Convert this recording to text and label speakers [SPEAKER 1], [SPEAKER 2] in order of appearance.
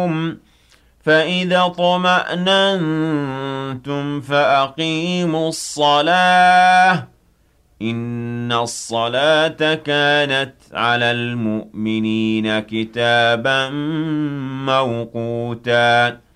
[SPEAKER 1] فإذا اطمأننتم فأقيموا الصلاة إن الصلاة كانت على المؤمنين كتابا موقوتا